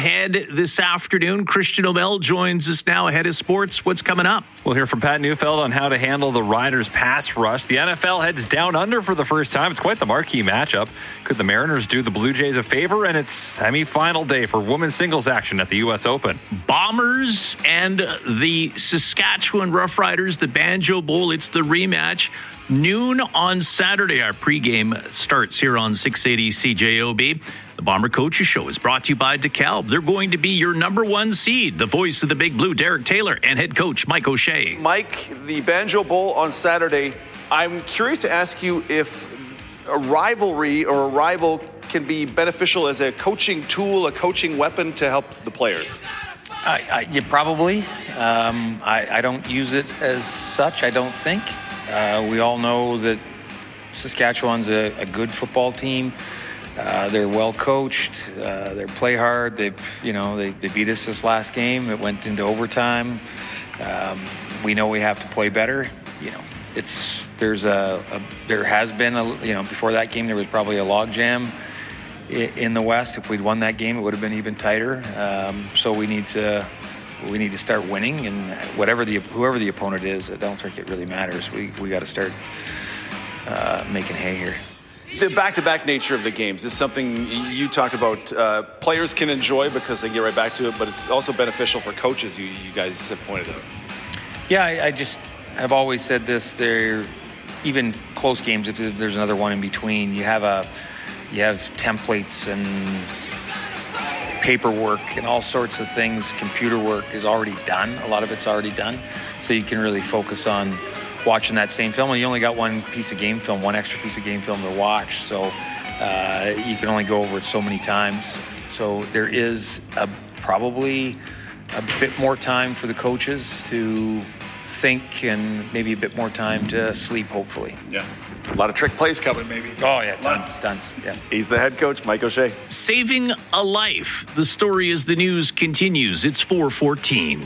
ahead this afternoon. Christian O'Mell joins us now ahead of sports. What's coming up? We'll hear from Pat Neufeld on how to handle the Riders' pass rush. The NFL heads down under for the first time. It's quite the marquee matchup. Could the Mariners do the Blue Jays a favor? And it's semi-final day for women's singles action at the U.S. Open. Bombers and the Saskatchewan Roughriders, the Banjo Bowl. It's the rematch. Noon on Saturday. Our pregame starts here on 680 CJOB. The Bomber Coaches Show is brought to you by DeKalb. They're going to be your number one seed. The voice of the Big Blue, Derek Taylor, and head coach Mike O'Shea. Mike, the Banjo Bowl on Saturday. I'm curious to ask you if a rivalry or a rival can be beneficial as a coaching tool, a coaching weapon to help the players. Yeah, probably. I don't use it as such, I don't think. We all know that Saskatchewan's a good football team. They're well coached. They play hard. They beat us this last game. It went into overtime. We know we have to play better. There has been before that game there was probably a logjam in the West. If we'd won that game, it would have been even tighter. So we need to start winning, and whoever the opponent is, I don't think it really matters. We got to start making hay here. The back-to-back nature of the games is something you talked about. Players can enjoy because they get right back to it, but it's also beneficial for coaches. You guys have pointed out. Yeah, I've always said this. They're even close games. If there's another one in between, you have templates and paperwork and all sorts of things. Computer work is already done. A lot of it's already done. So you can really focus on watching that same film. And you only got one extra piece of game film to watch. So you can only go over it so many times. So there is probably a bit more time for the coaches to think and maybe a bit more time to sleep, hopefully. Yeah. A lot of trick plays coming, maybe. Oh, yeah, tons. Yeah. He's the head coach, Mike O'Shea. Saving a life. The story as the news continues. It's 4:14.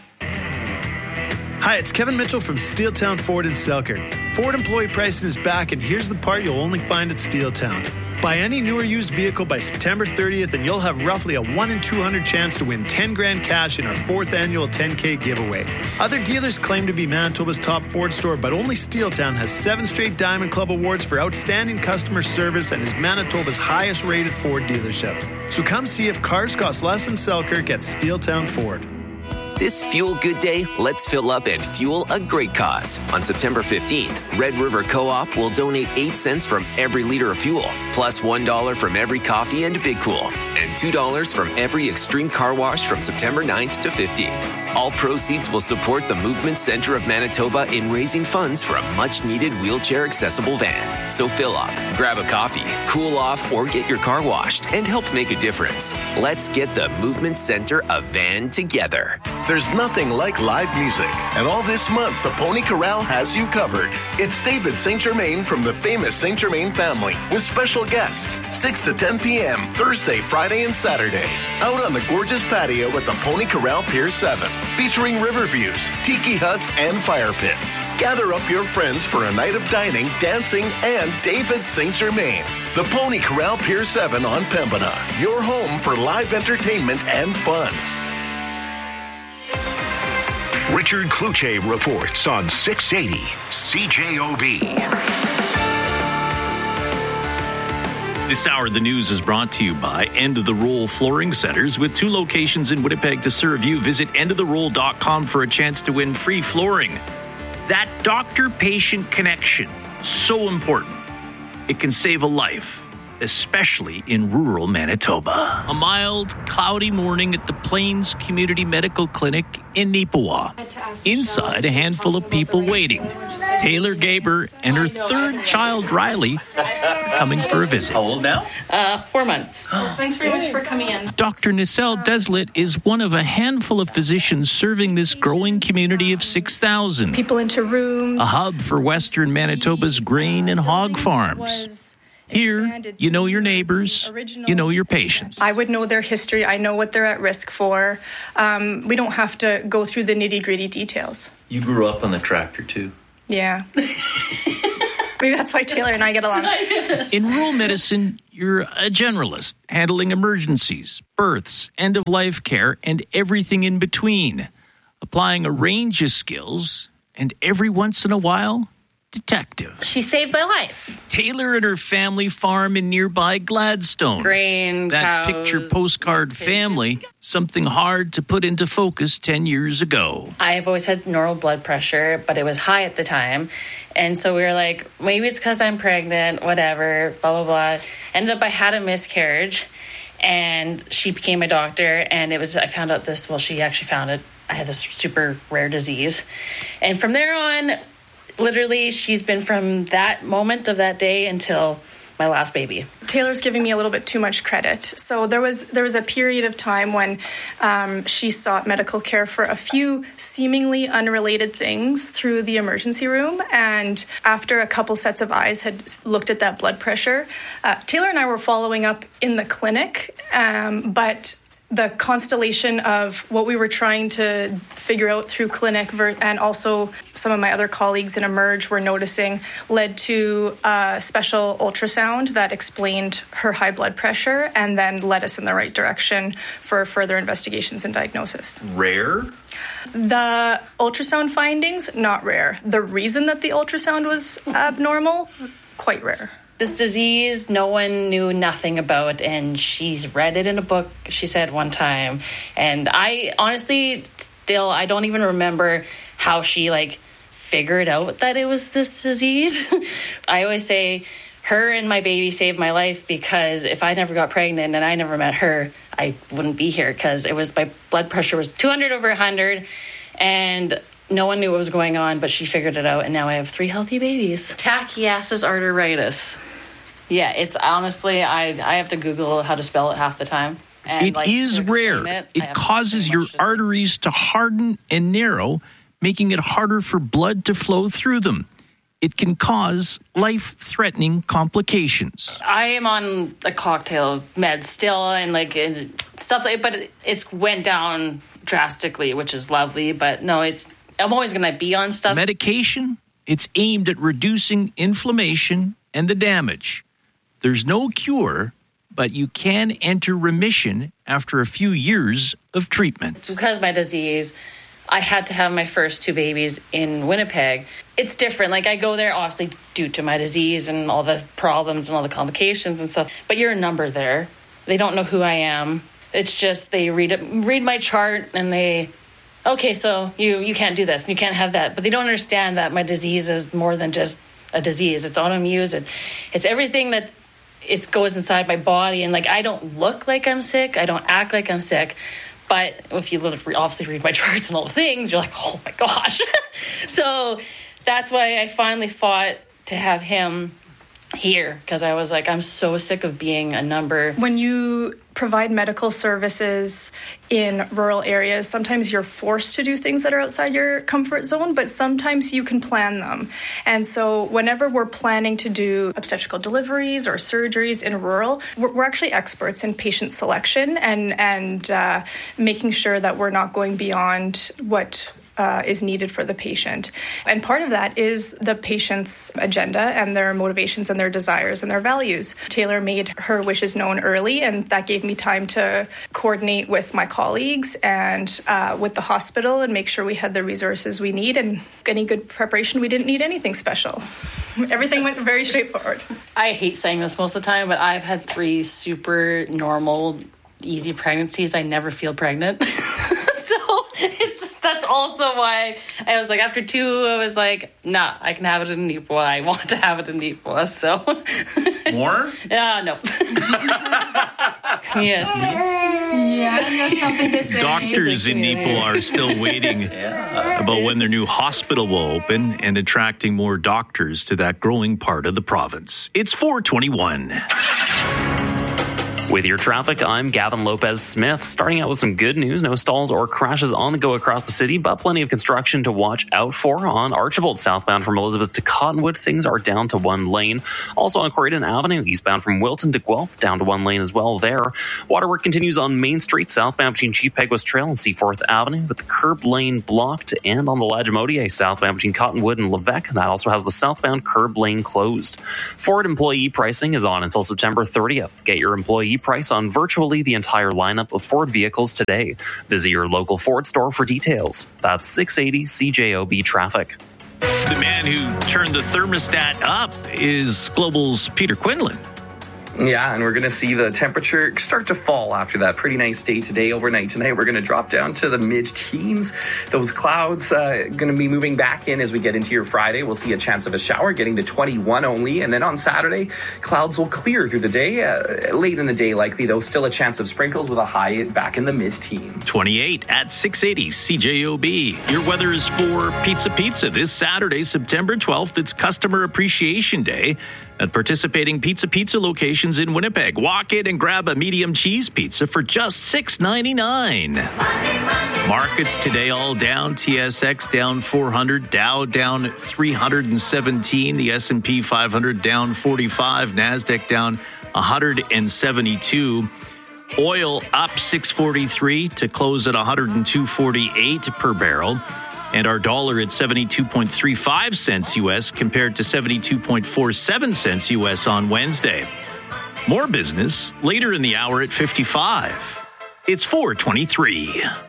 Hi, it's Kevin Mitchell from Steeltown Ford in Selkirk. Ford employee pricing is back, and here's the part you'll only find at Steeltown. Buy any new or used vehicle by September 30th, and you'll have roughly a 1 in 200 chance to win 10 grand cash in our 4th annual 10K giveaway. Other dealers claim to be Manitoba's top Ford store, but only Steeltown has 7 straight Diamond Club awards for outstanding customer service and is Manitoba's highest rated Ford dealership. So come see if cars cost less in Selkirk at Steeltown Ford. This Fuel Good Day, let's fill up and fuel a great cause. On September 15th, Red River Co-op will donate 8 cents from every liter of fuel, plus $1 from every coffee and Big Cool, and $2 from every Extreme Car Wash from September 9th to 15th. All proceeds will support the Movement Center of Manitoba in raising funds for a much-needed wheelchair-accessible van. So fill up, grab a coffee, cool off, or get your car washed and help make a difference. Let's get the Movement Center a van together. There's nothing like live music, and all this month, the Pony Corral has you covered. It's David St. Germain from the famous St. Germain family with special guests, 6 to 10 p.m., Thursday, Friday, and Saturday. Out on the gorgeous patio at the Pony Corral Pier 7, featuring river views, tiki huts, and fire pits. Gather up your friends for a night of dining, dancing, and David St. Germain. The Pony Corral Pier 7 on Pembina, your home for live entertainment and fun. Richard Cloutier reports on 680 CJOB. This hour, the news is brought to you by End of the Roll Flooring Centers. With 2 locations in Winnipeg to serve you, visit endoftheroll.com for a chance to win free flooring. That doctor-patient connection, so important. It can save a life, especially in rural Manitoba. A mild, cloudy morning at the Plains Community Medical Clinic in Neepawa. Inside, a handful of people waiting. Taylor Gaber and her 3rd child, Riley, are coming for a visit. How old now? 4 months. Thanks very much for coming in. Dr. Nicelle Deslet is one of a handful of physicians serving this growing community of 6,000. People into rooms. A hub for Western Manitoba's grain and hog farms. Here, you know your neighbors, you know your patients. I would know their history. I know what they're at risk for. We don't have to go through the nitty-gritty details. You grew up on the tractor, too? Yeah. Maybe that's why Taylor and I get along. In rural medicine, you're a generalist, handling emergencies, births, end-of-life care, and everything in between, applying a range of skills, and every once in a while, detective. She saved my life. Taylor and her family farm in nearby Gladstone. Grain, that cows, picture postcard family, something hard to put into focus 10 years ago. I've always had normal blood pressure, but it was high at the time. And so we were like, maybe it's because I'm pregnant, whatever, blah, blah, blah. Ended up, I had a miscarriage, and she became my doctor, and I found out this, well, she actually found it. I had this super rare disease. And from there on, literally, she's been from that moment of that day until my last baby. Taylor's giving me a little bit too much credit. So there was a period of time when she sought medical care for a few seemingly unrelated things through the emergency room. And after a couple sets of eyes had looked at that blood pressure, Taylor and I were following up in the clinic, but the constellation of what we were trying to figure out through clinic and also some of my other colleagues in Emerge were noticing led to a special ultrasound that explained her high blood pressure and then led us in the right direction for further investigations and diagnosis. Rare? The ultrasound findings, not rare. The reason that the ultrasound was abnormal, quite rare. This disease, no one knew nothing about, and she's read it in a book, she said one time. And I honestly, still, I don't even remember how she, figured out that it was this disease. I always say her and my baby saved my life, because if I never got pregnant and I never met her, I wouldn't be here, because my blood pressure was 200 over 100, and no one knew what was going on, but she figured it out, and now I have 3 healthy babies. Tachyassus arteritis. Yeah, it's honestly, I have to Google how to spell it half the time. And it is rare. It causes your arteries to harden and narrow, making it harder for blood to flow through them. It can cause life-threatening complications. I am on a cocktail of meds still, and stuff but it's went down drastically, which is lovely. But no, I'm always going to be on stuff. Medication, it's aimed at reducing inflammation and the damage. There's no cure, but you can enter remission after a few years of treatment. Because of my disease, I had to have my first 2 babies in Winnipeg. It's different. I go there, obviously, due to my disease and all the problems and all the complications and stuff. But you're a number there. They don't know who I am. It's just they read my chart and they... Okay, so you can't do this, and you can't have that. But they don't understand that my disease is more than just a disease. It's autoimmune. It's everything that it goes inside my body. And I don't look like I'm sick. I don't act like I'm sick. But if you obviously read my charts and all the things, you're like, oh my gosh. So that's why I finally fought to have him here, because I was like, I'm so sick of being a number. When you provide medical services in rural areas, sometimes you're forced to do things that are outside your comfort zone, but sometimes you can plan them. And so whenever we're planning to do obstetrical deliveries or surgeries in rural, we're actually experts in patient selection and making sure that we're not going beyond what is needed for the patient. And part of that is the patient's agenda and their motivations and their desires and their values. Taylor made her wishes known early, and that gave me time to coordinate with my colleagues and with the hospital and make sure we had the resources we need. And any good preparation, we didn't need anything special. Everything went very straightforward. I hate saying this most of the time, but I've had 3 super normal, easy pregnancies. I never feel pregnant. That's also why I was like, after 2, I was like, nah, I can have it in Nipah. I want to have it in Nipah. So more? No. Yes. Yeah, you have something to say. Doctors in Nipah are still waiting about when their new hospital will open and attracting more doctors to that growing part of the province. It's 4:21. With your traffic, I'm Gavin Lopez-Smith. Starting out with some good news. No stalls or crashes on the go across the city, but plenty of construction to watch out for. On Archibald southbound from Elizabeth to Cottonwood, things are down to one lane. Also on Corydon Avenue, eastbound from Wilton to Guelph, down to one lane as well there. Waterwork continues on Main Street, southbound between Chief Peguis Trail and Seaforth Avenue, with the curb lane blocked. And on the Lagimodier, southbound between Cottonwood and Levesque, that also has the southbound curb lane closed. Ford employee pricing is on until September 30th. Get your employee price on virtually the entire lineup of Ford vehicles today. Visit your local Ford store for details. That's 680 CJOB traffic. The man who turned the thermostat up is Global's Peter Quinlan. Yeah, and we're going to see the temperature start to fall after that pretty nice day today. Overnight tonight, we're going to drop down to the mid-teens. Those clouds going to be moving back in as we get into your Friday. We'll see a chance of a shower getting to 21 only. And then on Saturday, clouds will clear through the day. Late in the day, likely, though, still a chance of sprinkles with a high back in the mid-teens. 28 at 680 CJOB. Your weather is for Pizza. This Saturday, September 12th, it's Customer Appreciation Day at participating Pizza locations in Winnipeg. Walk in and grab a medium cheese pizza for just $6.99. Markets today all down. TSX down 400. Dow down 317. The S&P 500 down 45. NASDAQ down 172. Oil up 643 to close at 102.48 per barrel. And our dollar at 72.35 cents U.S. compared to 72.47 cents U.S. on Wednesday. More business later in the hour at 55. It's 4:23.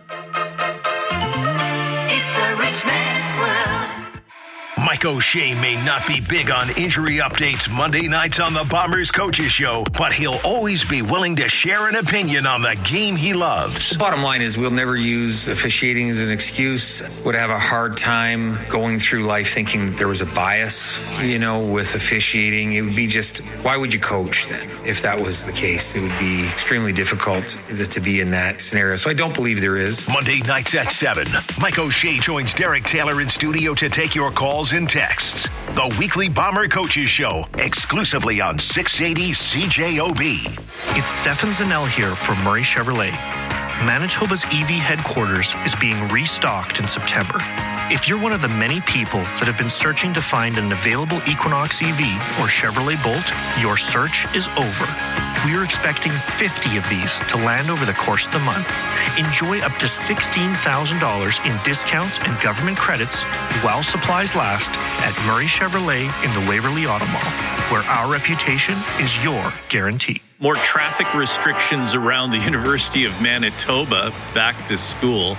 It's a rich man's world. Mike O'Shea may not be big on injury updates Monday nights on the Bombers Coaches Show, but he'll always be willing to share an opinion on the game he loves. The bottom line is we'll never use officiating as an excuse. Would have a hard time going through life thinking that there was a bias, with officiating. It would be just, why would you coach then? If that was the case, it would be extremely difficult to be in that scenario. So I don't believe there is. Monday nights at 7, Mike O'Shea joins Derek Taylor in studio to take your calls and texts. The weekly Bomber Coaches Show, exclusively on 680 CJOB. It's Stefan Zanel here from Murray Chevrolet. Manitoba's EV headquarters is being restocked in September. If you're one of the many people that have been searching to find an available Equinox EV or Chevrolet Bolt, your search is over. We are expecting 50 of these to land over the course of the month. Enjoy up to $16,000 in discounts and government credits while supplies last at Murray Chevrolet in the Waverly Auto Mall, where our reputation is your guarantee. More traffic restrictions around the University of Manitoba. Back to school.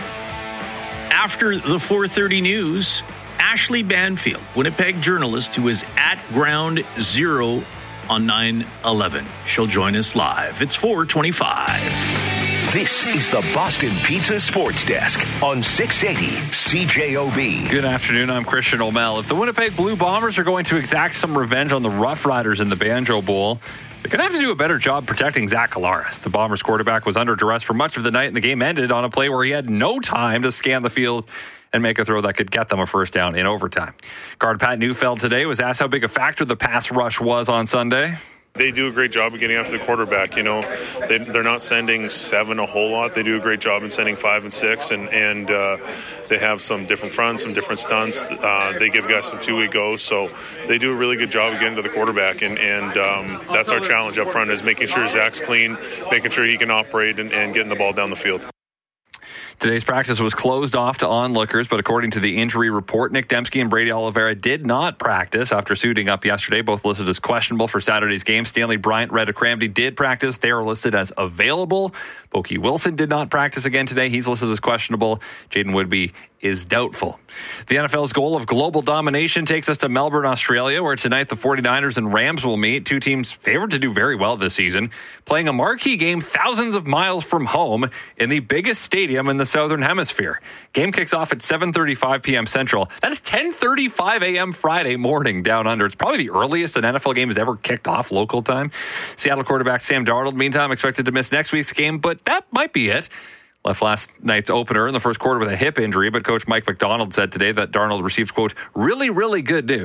After the 4:30 news, Ashley Banfield, Winnipeg journalist who is at Ground Zero on 9/11. She'll join us live. It's 4:25. This is the Boston Pizza Sports Desk on 680 CJOB. Good afternoon, I'm Christian O'Mell. If the Winnipeg Blue Bombers are going to exact some revenge on the Rough Riders in the Banjo Bowl, they're going to have to do a better job protecting Zach Collaros. The Bombers quarterback was under duress for much of the night, and the game ended on a play where he had no time to scan the field and make a throw that could get them a first down in overtime. Guard Pat Neufeld today was asked how big a factor the pass rush was on Sunday. They do a great job of getting after the quarterback. They're not sending 7 a whole lot. They do a great job in sending 5 and 6, and they have some different fronts, some different stunts. They give guys some two-way goes, so they do a really good job of getting to the quarterback, and that's our challenge up front, is making sure Zach's clean, making sure he can operate, and getting the ball down the field. Today's practice was closed off to onlookers, but according to the injury report, Nick Dembski and Brady Oliveira did not practice after suiting up yesterday, both listed as questionable for Saturday's game. Stanley Bryant, Reda Cramdy did practice. They are listed as available. Boki Wilson did not practice again today. He's listed as questionable. Jaden Woodby is doubtful. The NFL's goal of global domination takes us to Melbourne, Australia, where tonight the 49ers and Rams will meet. Two teams favored to do very well this season, playing a marquee game thousands of miles from home in the biggest stadium in the Southern Hemisphere. Game kicks off at 7:35 p.m. Central. That is 10:35 a.m. Friday morning down under. It's probably the earliest an NFL game has ever kicked off local time. Seattle quarterback Sam Darnold, meantime, expected to miss next week's game, but that might be it. Left last night's opener in the first quarter with a hip injury, but Coach Mike McDonald said today that Darnold received, quote, really, really good news.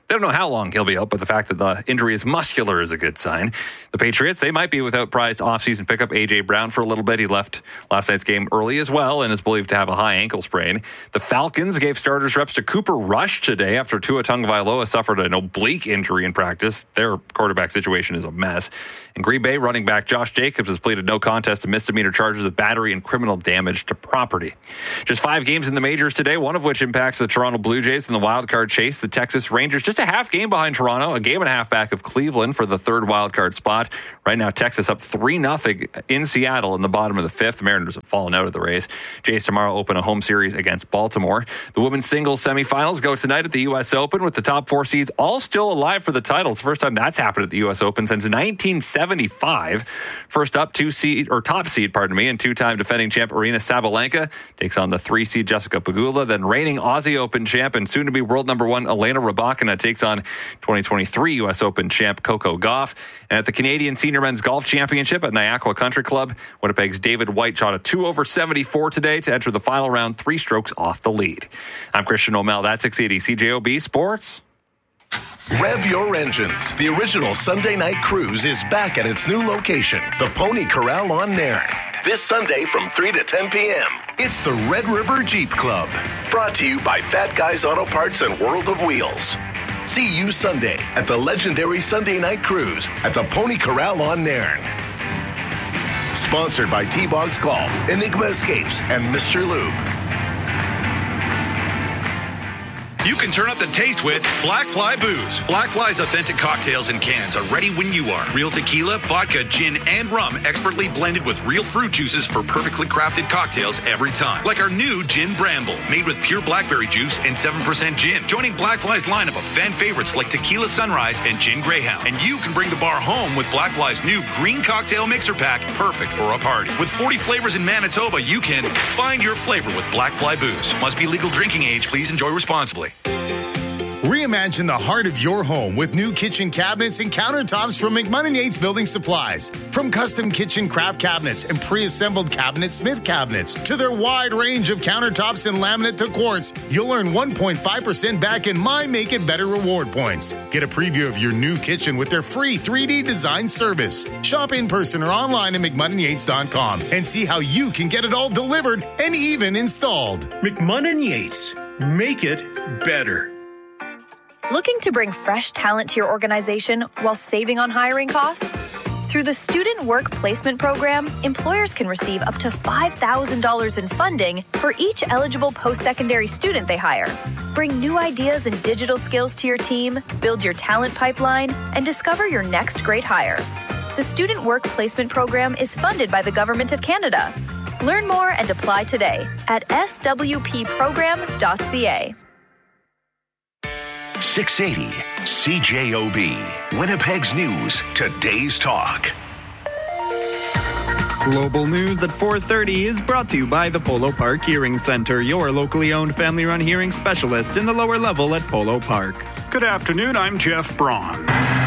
They don't know how long he'll be out, but the fact that the injury is muscular is a good sign. The Patriots, they might be without prized offseason pickup A.J. Brown for a little bit. He left last night's game early as well and is believed to have a high ankle sprain. The Falcons gave starters reps to Cooper Rush today after Tua Tagovailoa suffered an oblique injury in practice. Their quarterback situation is a mess. In Green Bay, running back Josh Jacobs has pleaded no contest to misdemeanor charges of battery and criminal damage to property. Just 5 games in the majors today, one of which impacts the Toronto Blue Jays in the wild card chase. The Texas Rangers just a half game behind Toronto, a game and a half back of Cleveland for the third wild card spot. Right now, Texas up 3-0 in Seattle in the bottom of the 5th. The Mariners have fallen out of the race. Jays tomorrow open a home series against Baltimore. The women's singles semifinals go tonight at the U.S. Open with the top 4 seeds all still alive for the title. It's the first time that's happened at the U.S. Open since 1975. First up, top seed, and 2-time defending champ Aryna Sabalenka takes on the 3 seed Jessica Pegula. Then reigning Aussie Open champ and soon to be world number 1 Elena Rybakina takes on 2023 U.S. Open champ Coco Gauff. And at the Canadian Senior Men's Golf Championship at Niagara Country Club, Winnipeg's David White shot a 2-over-74 today to enter the final round 3 strokes off the lead. I'm Christian O'Mell. That's 680 CJOB Sports. Rev your engines. The original Sunday night cruise is back at its new location, the Pony Corral on Nairn. This Sunday from 3 to 10 p.m. It's the Red River Jeep Club. Brought to you by Fat Guys Auto Parts and World of Wheels. See you Sunday at the legendary Sunday night cruise at the Pony Corral on Nairn. Sponsored by T-Bogs Golf, Enigma Escapes, and Mr. Lube. You can turn up the taste with Black Fly Booze. Black Fly's authentic cocktails and cans are ready when you are. Real tequila, vodka, gin, and rum expertly blended with real fruit juices for perfectly crafted cocktails every time. Like our new Gin Bramble, made with pure blackberry juice and 7% gin. Joining Black Fly's lineup of fan favorites like Tequila Sunrise and Gin Greyhound. And you can bring the bar home with Black Fly's new Green Cocktail Mixer Pack, perfect for a party. With 40 flavors in Manitoba, you can find your flavor with Black Fly Booze. Must be legal drinking age. Please enjoy responsibly. Reimagine the heart of your home with new kitchen cabinets and countertops from McMunn & Yates Building Supplies. From custom kitchen craft cabinets and pre-assembled cabinet Smith cabinets to their wide range of countertops and laminate to quartz, you'll earn 1.5% back in My Make It Better reward points. Get a preview of your new kitchen with their free 3D design service. Shop in person or online at McMunnandYates.com and see how you can get it all delivered and even installed. McMunn & Yates. Make it better. Looking to bring fresh talent to your organization while saving on hiring costs? Through the Student Work Placement Program, employers can receive up to $5,000 in funding for each eligible post-secondary student they hire. Bring new ideas and digital skills to your team, build your talent pipeline, and discover your next great hire. The Student Work Placement Program is funded by the Government of Canada. Learn more and apply today at swpprogram.ca. 680 CJOB, Winnipeg's News, Today's Talk. Global News at 4:30 is brought to you by the Polo Park Hearing Center, your locally owned family-run hearing specialist in the lower level at Polo Park. Good afternoon, I'm Jeff Braun.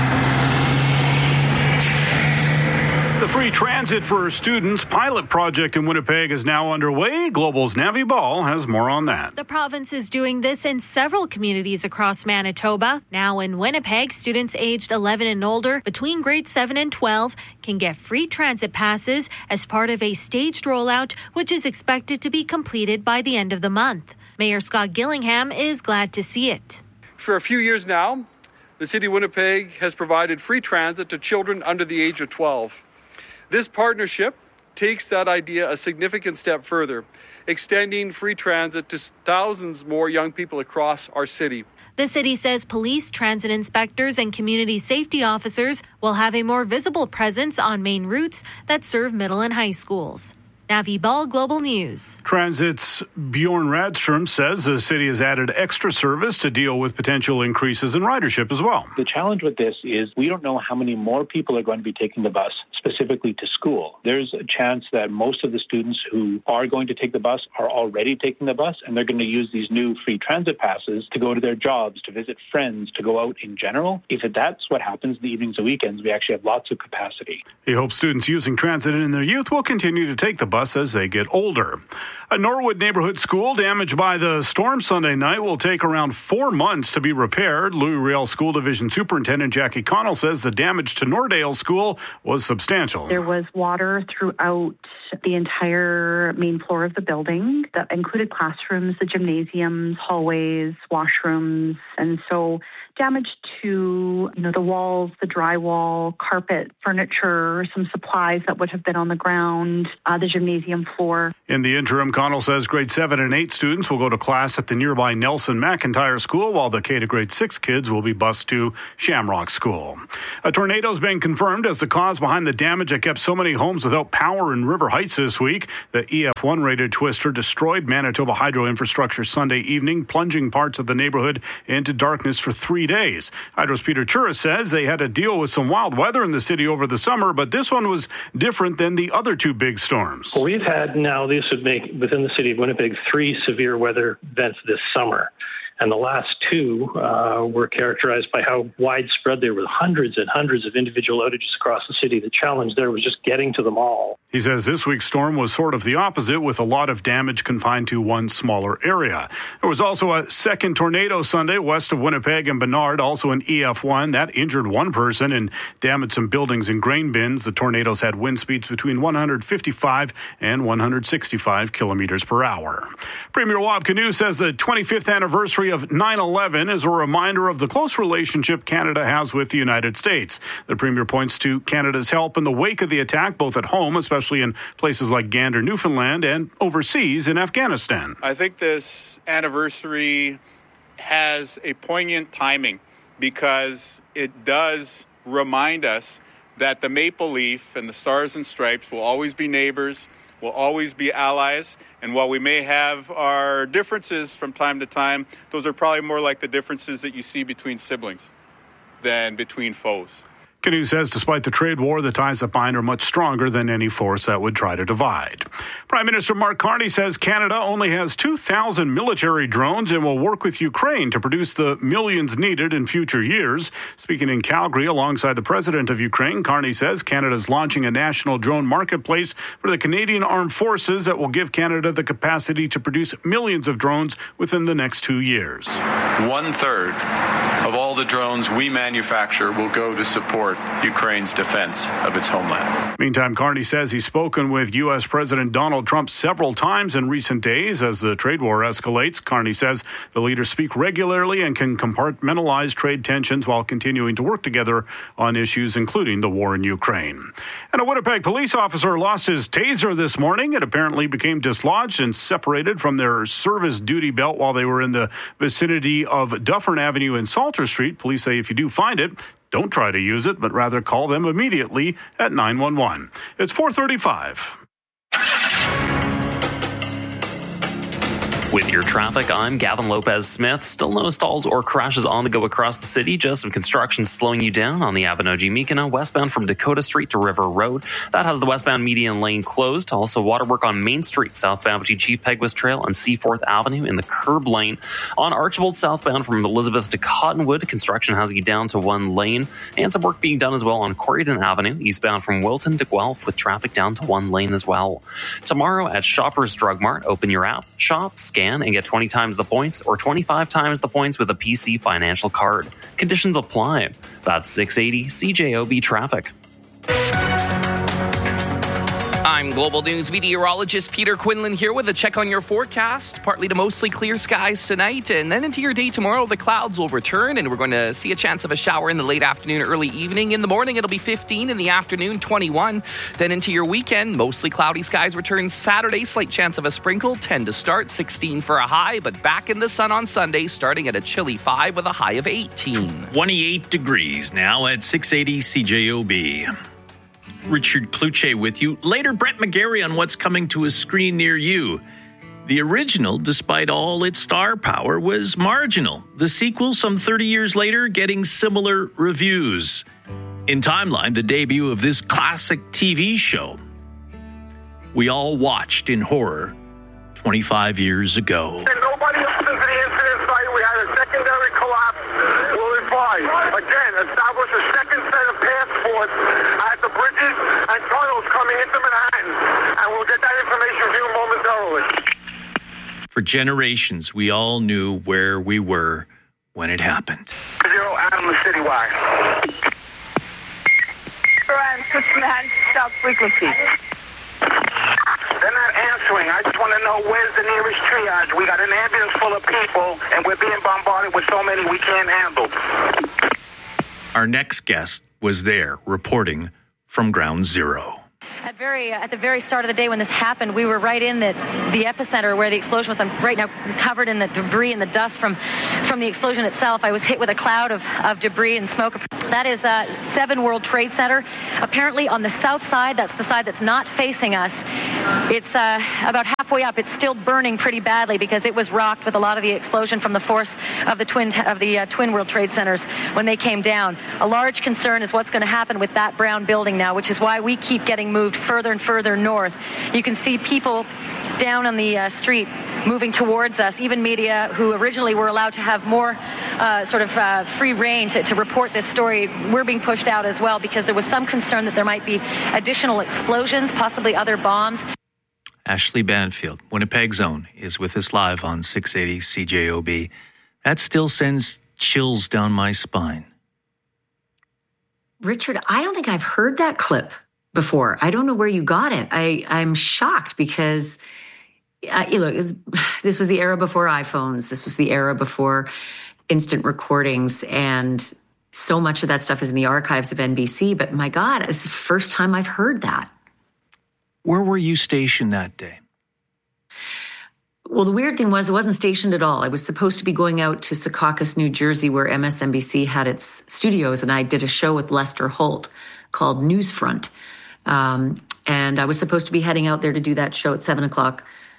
The Free Transit for Students pilot project in Winnipeg is now underway. Global's Navi Ball has more on that. The province is doing this in several communities across Manitoba. Now in Winnipeg, students aged 11 and older between grades 7 and 12 can get free transit passes as part of a staged rollout, which is expected to be completed by the end of the month. Mayor Scott Gillingham is glad to see it. For a few years now, the City of Winnipeg has provided free transit to children under the age of 12. This partnership takes that idea a significant step further, extending free transit to thousands more young people across our city. The city says police, transit inspectors, and community safety officers will have a more visible presence on main routes that serve middle and high schools. Navi Ball, Global News. Transit's Bjorn Radstrom says the city has added extra service to deal with potential increases in ridership as well. The challenge with this is we don't know how many more people are going to be taking the bus, specifically to school. There's a chance that most of the students who are going to take the bus are already taking the bus, and they're going to use these new free transit passes to go to their jobs, to visit friends, to go out in general. If that's what happens in the evenings and weekends, we actually have lots of capacity. He hopes students using transit in their youth will continue to take the bus as they get older. A Norwood neighborhood school damaged by the storm Sunday night will take around 4 months to be repaired. Louis Riel School Division Superintendent Jackie Connell says the damage to Nordale School was substantial. There was water throughout the entire main floor of the building that included classrooms, the gymnasiums, hallways, washrooms, and so damage to, the walls, the drywall, carpet, furniture, some supplies that would have been on the ground, the gymnasium floor. In the interim, Connell says grade 7 and 8 students will go to class at the nearby Nelson McIntyre School, while the K to grade 6 kids will be bused to Shamrock School. A tornado has been confirmed as the cause behind the damage that kept so many homes without power in River Heights this week. The EF1 rated twister destroyed Manitoba hydro infrastructure Sunday evening, plunging parts of the neighborhood into darkness for 3 days. Hydro's Peter Chura says they had to deal with some wild weather in the city over the summer, but this one was different than the other 2 big storms. Well, we've had now, this would make within the city of Winnipeg 3 severe weather events this summer. And the last 2 were characterized by how widespread they were, with hundreds and hundreds of individual outages across the city. The challenge there was just getting to them all. He says this week's storm was sort of the opposite, with a lot of damage confined to one smaller area. There was also a second tornado Sunday west of Winnipeg and Bernard, also an EF1. That injured 1 person and damaged some buildings and grain bins. The tornadoes had wind speeds between 155 and 165 kilometers per hour. Premier Wab Kinew says the 25th anniversary of 9/11 is a reminder of the close relationship Canada has with the United States. The Premier points to Canada's help in the wake of the attack, both at home, especially in places like Gander, Newfoundland, and overseas in Afghanistan. I think this anniversary has a poignant timing because it does remind us that the Maple Leaf and the Stars and Stripes will always be neighbors, will always be allies, and while we may have our differences from time to time, those are probably more like the differences that you see between siblings than between foes. Kinew says despite the trade war, the ties that bind are much stronger than any force that would try to divide. Prime Minister Mark Carney says Canada only has 2,000 military drones and will work with Ukraine to produce the millions needed in future years. Speaking in Calgary alongside the president of Ukraine, Carney says Canada is launching a national drone marketplace for the Canadian Armed Forces that will give Canada the capacity to produce millions of drones within the next 2 years. 1/3 of all the drones we manufacture will go to support Ukraine's defense of its homeland. Meantime, Carney says he's spoken with U.S. President Donald Trump several times in recent days as the trade war escalates. Carney says the leaders speak regularly and can compartmentalize trade tensions while continuing to work together on issues including the war in Ukraine. And a Winnipeg police officer lost his taser this morning. It apparently became dislodged and separated from their service duty belt while they were in the vicinity of Dufferin Avenue and Salter Street. Police say if you do find it, don't try to use it, but rather call them immediately at 911. It's 4:35. With your traffic, I'm Gavin Lopez-Smith. Still no stalls or crashes on the go across the city. Just some construction slowing you down on the Abinogi-Mikina westbound from Dakota Street to River Road. That has the westbound median lane closed. Also, waterwork on Main Street, southbound between Chief Peguis Trail and Seaforth Avenue in the curb lane. On Archibald, southbound from Elizabeth to Cottonwood, construction has you down to 1 lane. And some work being done as well on Corydon Avenue, eastbound from Wilton to Guelph, with traffic down to 1 lane as well. Tomorrow at Shoppers Drug Mart, open your app, shop, scan, and get 20 times the points or 25 times the points with a PC financial card. Conditions apply. That's 680 CJOB traffic. I'm Global News meteorologist Peter Quinlan here with a check on your forecast. Partly to mostly clear skies tonight, and then into your day tomorrow, the clouds will return, and we're going to see a chance of a shower in the late afternoon, early evening. In the morning, it'll be 15. In the afternoon, 21. Then into your weekend, mostly cloudy skies return Saturday. Slight chance of a sprinkle, 10 to start, 16 for a high, but back in the sun on Sunday, starting at a chilly 5 with a high of 18. 28 degrees now at 680 CJOB. Richard Kluche with you. Later, Brett McGarry on what's coming to a screen near you. The original, despite all its star power, was marginal. The sequel, some 30 years later, getting similar reviews. In Timeline, the debut of this classic TV show we all watched in horror 25 years ago. And nobody else is at the incident site. We had a secondary collapse. We'll advise. Again, establish a second set of passports at the bridges and tunnels coming into Manhattan. And we'll get that information to you momentarily. For generations, we all knew where we were when it happened. 0 Adam, the citywide. Switch Manhattan South frequency. They're not answering. I just want to know where's the nearest triage. We got an ambulance full of people, and we're being bombarded with so many we can't handle. Our next guest was there, reporting from Ground Zero. At the very start of the day when this happened, we were right in the epicenter where the explosion was. I'm right now covered in the debris and the dust from the explosion itself. I was hit with a cloud of debris and smoke. That is 7 World Trade Center. Apparently on the south side, that's the side that's not facing us. It's about halfway up. It's still burning pretty badly because it was rocked with a lot of the explosion from the force of the twin World Trade Centers when they came down. A large concern is what's going to happen with that brown building now, which is why we keep getting moved further and further north. You can see people down on the street moving towards us, even media who originally were allowed to have more free reign to report this story. We're being pushed out as well because there was some concern that there might be additional explosions, possibly other bombs. Ashley Banfield, Winnipeg's own, is with us live on 680 CJOB. That still sends chills down my spine. Richard, I don't think I've heard that clip before. I don't know where you got it. I'm shocked because this was the era before iPhones. This was the era before instant recordings, and so much of that stuff is in the archives of NBC. But my God, it's the first time I've heard that. Where were you stationed that day? Well, the weird thing was I wasn't stationed at all. I was supposed to be going out to Secaucus, New Jersey, where MSNBC had its studios, and I did a show with Lester Holt called Newsfront. And I was supposed to be heading out there to do that show at 7 o'clock,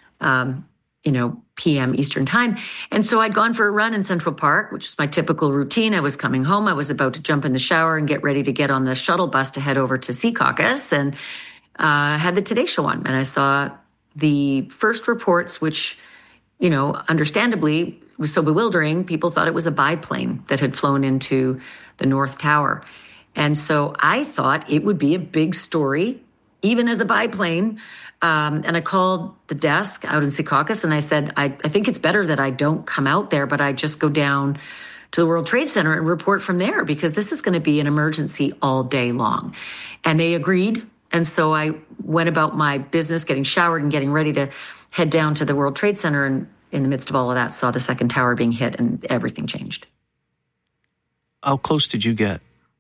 p.m. Eastern time. And so I'd gone for a run in Central Park, which is my typical routine. I was coming home. I was about to jump in the shower and get ready to get on the shuttle bus to head over to Secaucus, and had the Today Show on. And I saw the first reports, which, understandably was so bewildering. People thought it was a biplane that had flown into the North Tower. And so I thought it would be a big story, even as a biplane. And I called the desk out in Secaucus and I said, I think it's better that I don't come out there, but I just go down to the World Trade Center and report from there because this is going to be an emergency all day long. And they agreed. And so I went about my business, getting showered and getting ready to head down to the World Trade Center. And in the midst of all of that, saw the second tower being hit and everything changed. How close did you get?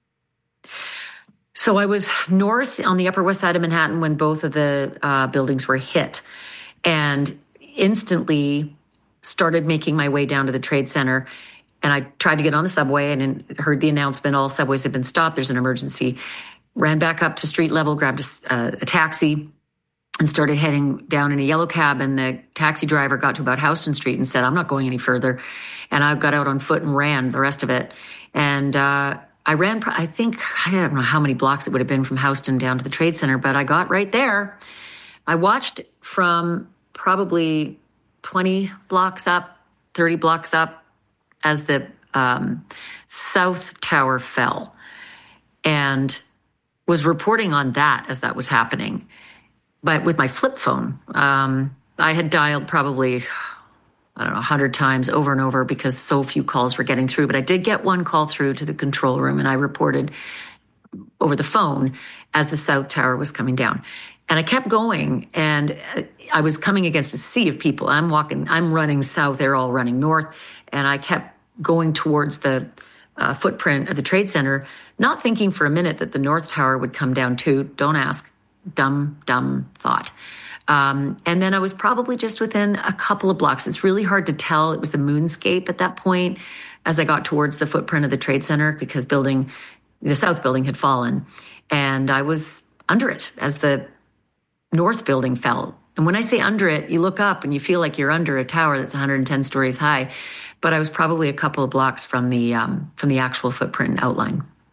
So I was north on the Upper West Side of Manhattan when both of the buildings were hit, and instantly started making my way down to the Trade Center. And I tried to get on the subway and heard the announcement, all subways have been stopped, there's an emergency. Ran back up to street level, grabbed a taxi, and started heading down in a yellow cab. And the taxi driver got to about Houston Street and said, I'm not going any further. And I got out on foot and ran the rest of it. And I ran, I don't know how many blocks it would have been from Houston down to the Trade Center, but I got right there. I watched from probably 20 blocks up, 30 blocks up as the South Tower fell, and was reporting on that as that was happening. But with my flip phone, I had dialed probably, 100 times over and over because so few calls were getting through. But I did get one call through to the control room, and I reported over the phone as the South Tower was coming down. And I kept going, and I was coming against a sea of people. I'm running south, they're all running north, and I kept going towards the footprint of the Trade Center, not thinking for a minute that the North Tower would come down too. Don't ask. Dumb thought. And then I was probably just within a couple of blocks. It's really hard to tell. It was a moonscape at that point as I got towards the footprint of the Trade Center because the South building had fallen. And I was under it as the North building fell. And when I say under it, you look up and you feel like you're under a tower that's 110 stories high. But I was probably a couple of blocks from the actual footprint and outline.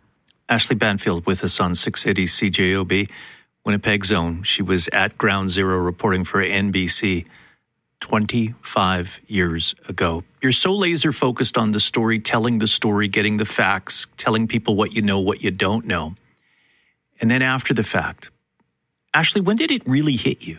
Ashley Banfield with us on 680 CJOB, Winnipeg Zone. She was at Ground Zero reporting for NBC 25 years ago. You're so laser focused on the story, telling the story, getting the facts, telling people what you know, what you don't know. And then after the fact, Ashley, when did it really hit you?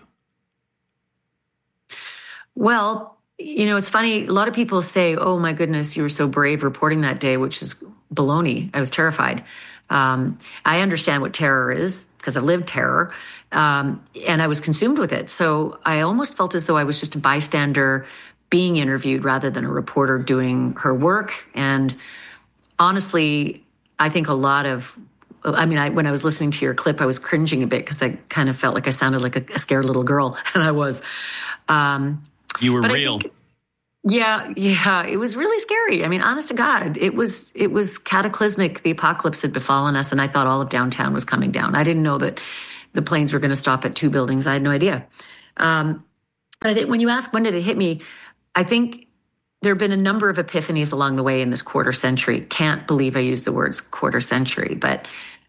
Well, it's funny. A lot of people say, oh my goodness, you were so brave reporting that day, which is baloney. I was terrified. I understand what terror is because I've lived terror. And I was consumed with it. So I almost felt as though I was just a bystander being interviewed rather than a reporter doing her work. And honestly, I think when I was listening to your clip, I was cringing a bit because I kind of felt like I sounded like a scared little girl. And I was. You were real. Yeah, it was really scary. I mean, honest to God, it was cataclysmic. The apocalypse had befallen us, and I thought all of downtown was coming down. I didn't know that the planes were going to stop at 2 buildings. I had no idea. But I think when you ask when did it hit me, I think there have been a number of epiphanies along the way in this quarter century. Can't believe I used the words quarter century, but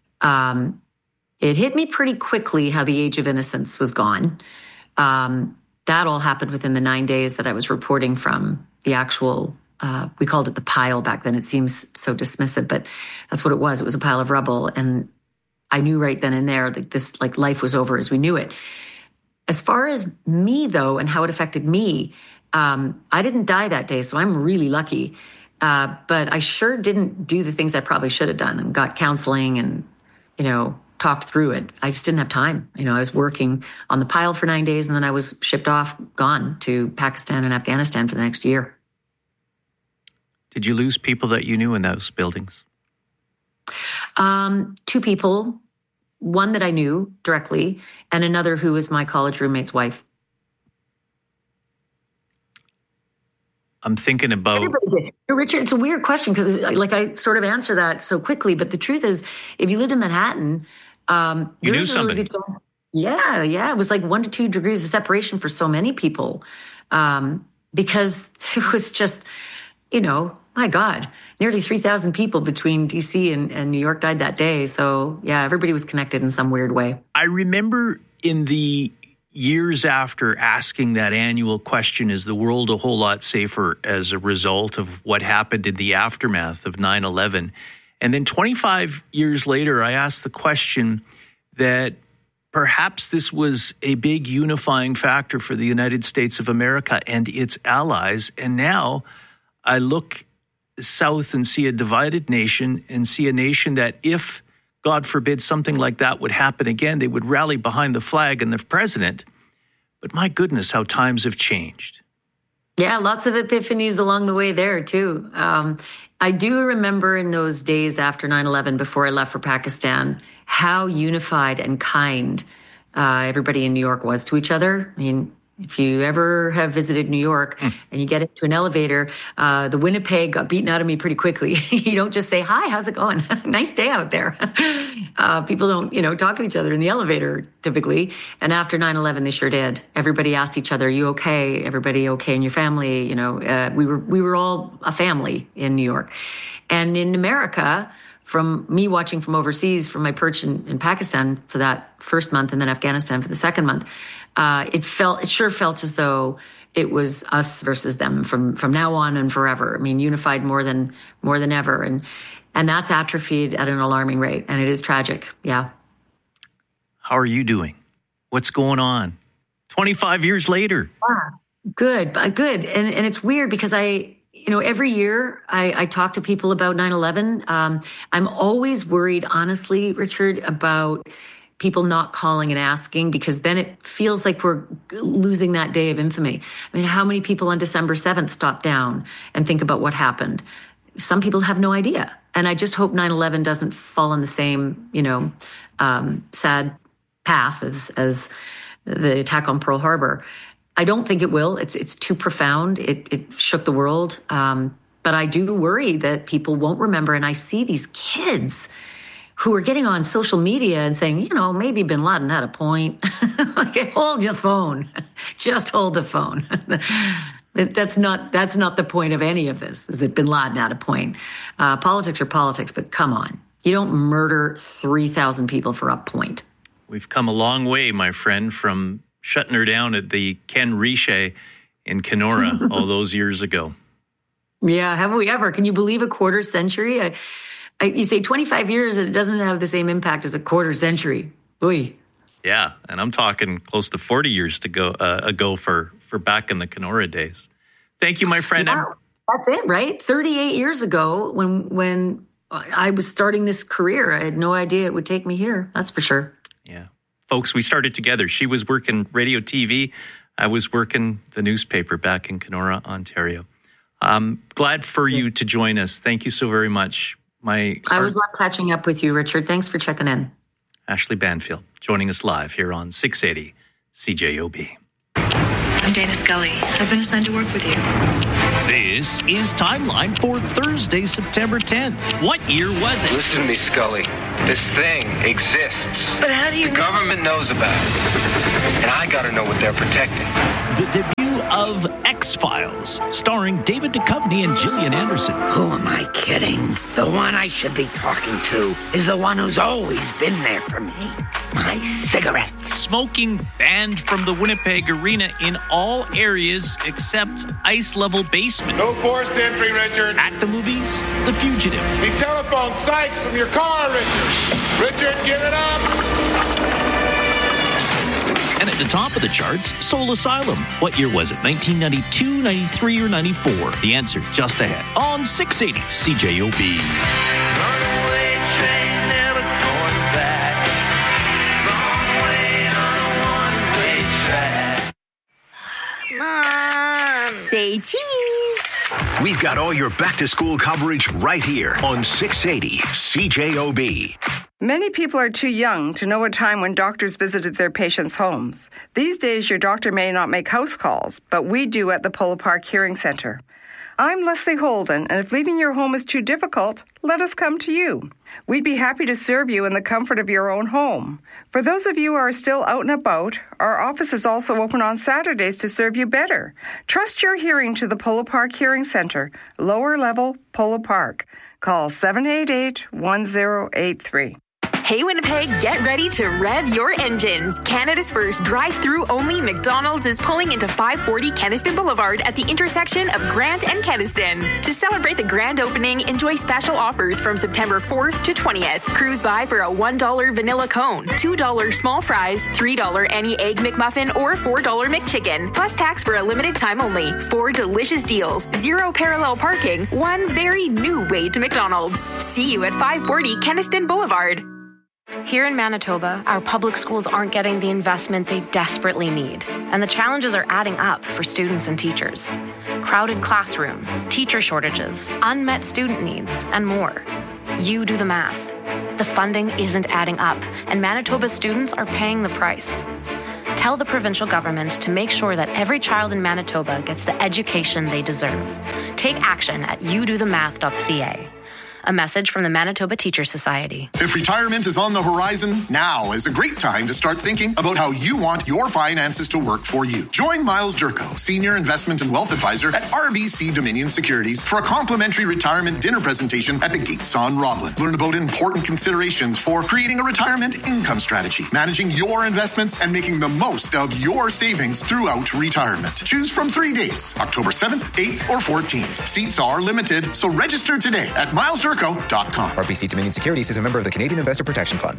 it hit me pretty quickly how the age of innocence was gone. That all happened within the 9 days that I was reporting from the actual, we called it the pile back then. It seems so dismissive, but that's what it was. It was a pile of rubble. And I knew right then and there that this life was over as we knew it. As far as me, though, and how it affected me, I didn't die that day, so I'm really lucky. But I sure didn't do the things I probably should have done and got counseling and, talked through it. I just didn't have time. I was working on the pile for 9 days, and then I was shipped off, gone to Pakistan and Afghanistan for the next year. Did you lose people that you knew in those buildings? 2 people, one that I knew directly, and another who was my college roommate's wife. I'm thinking about... Richard, it's a weird question because I sort of answer that so quickly, but the truth is, if you lived in Manhattan... you knew somebody. Really yeah. It was like 1 to 2 degrees of separation for so many people because it was just, my God, nearly 3,000 people between D.C. and New York died that day. So, yeah, everybody was connected in some weird way. I remember in the years after asking that annual question, is the world a whole lot safer as a result of what happened in the aftermath of 9/11? And then 25 years later, I asked the question that perhaps this was a big unifying factor for the United States of America and its allies. And now I look south and see a divided nation and see a nation that if, God forbid, something like that would happen again, they would rally behind the flag and the president. But my goodness, how times have changed. Yeah, lots of epiphanies along the way there, too. I do remember in those days after 9/11, before I left for Pakistan, how unified and kind everybody in New York was to each other. I mean, if you ever have visited New York and you get into an elevator, the Winnipeg got beaten out of me pretty quickly. You don't just say, hi, how's it going? Nice day out there. People don't, talk to each other in the elevator typically. And after 9/11, they sure did. Everybody asked each other, are you okay? Everybody okay in your family? We were all a family in New York. And in America, from me watching from overseas, from my perch in Pakistan for that first month and then Afghanistan for the second month, it sure felt as though it was us versus them from now on and forever. I mean, unified more than ever. And that's atrophied at an alarming rate. And it is tragic. Yeah. How are you doing? What's going on? 25 years later. Good. And it's weird because every year I talk to people about 9/11. I'm always worried, honestly, Richard, about people not calling and asking, because then it feels like we're losing that day of infamy. I mean, how many people on December 7th stop down and think about what happened? Some people have no idea. And I just hope 9/11 doesn't fall on the same, sad path as the attack on Pearl Harbor. I don't think it will. It's too profound. It shook the world. But I do worry that people won't remember. And I see these kids who are getting on social media and saying, maybe bin Laden had a point. Like, hold your phone. Just hold the phone. That's not the point of any of this, is that bin Laden had a point. Politics are politics, but come on. You don't murder 3,000 people for a point. We've come a long way, my friend, from shutting her down at the Ken Riche in Kenora all those years ago. Yeah, have we ever? Can you believe a quarter century? You say 25 years, it doesn't have the same impact as a quarter century. Oy. Yeah, and I'm talking close to 40 years ago for back in the Kenora days. Thank you, my friend. Yeah, that's it, right? 38 years ago when I was starting this career, I had no idea it would take me here. That's for sure. Yeah. Folks, we started together. She was working radio, TV. I was working the newspaper back in Kenora, Ontario. I'm glad for you to join us. Thank you so very much. I was love catching up with you, Richard. Thanks for checking in. Ashley Banfield joining us live here on 680 CJOB. I'm Dana Scully. I've been assigned to work with you. This is Timeline for Thursday, September 10th. What year was it? Listen to me, Scully. This thing exists. But how do you The government knows about it. And I gotta know what they're protecting. The debut of X-Files, starring David Duchovny and Gillian Anderson. Who am I kidding? The one I should be talking to is the one who's always been there for me. My cigarettes. Smoking banned from the Winnipeg Arena in all areas except ice-level basement. No forced entry, Richard. At the movies, The Fugitive. The telephone Sykes from your car, Richard. Richard, give it up. And at the top of the charts, Soul Asylum. What year was it? 1992, 93, or 94? The answer just ahead on 680 CJOB. Runaway train never going back. Wrong way on a one-way track. Mom, say cheese. We've got all your back-to-school coverage right here on 680 CJOB. Many people are too young to know a time when doctors visited their patients' homes. These days, your doctor may not make house calls, but we do at the Polo Park Hearing Center. I'm Leslie Holden, and if leaving your home is too difficult, let us come to you. We'd be happy to serve you in the comfort of your own home. For those of you who are still out and about, our office is also open on Saturdays to serve you better. Trust your hearing to the Polo Park Hearing Center, lower level, Polo Park. Call 788-1083. Hey Winnipeg, get ready to rev your engines. Canada's first drive-through only McDonald's is pulling into 540 Kenaston Boulevard at the intersection of Grant and Kenaston. To celebrate the grand opening, enjoy special offers from September 4th to 20th. Cruise by for a $1 vanilla cone, $2 small fries, $3 any egg McMuffin, or $4 McChicken, plus tax for a limited time only. 4 delicious deals, 0 parallel parking, 1 very new way to McDonald's. See you at 540 Kenaston Boulevard. Here in Manitoba, our public schools aren't getting the investment they desperately need, and the challenges are adding up for students and teachers. Crowded classrooms, teacher shortages, unmet student needs, and more. You do the math. The funding isn't adding up, and Manitoba students are paying the price. Tell the provincial government to make sure that every child in Manitoba gets the education they deserve. Take action at youdothemath.ca. A message from the Manitoba Teachers Society. If retirement is on the horizon, now is a great time to start thinking about how you want your finances to work for you. Join Miles Durko, Senior Investment and Wealth Advisor at RBC Dominion Securities, for a complimentary retirement dinner presentation at the Gates on Roblin. Learn about important considerations for creating a retirement income strategy, managing your investments, and making the most of your savings throughout retirement. Choose from 3 dates, October 7th, 8th, or 14th. Seats are limited, so register today at milesdurko.com. RBC Dominion Securities is a member of the Canadian Investor Protection Fund.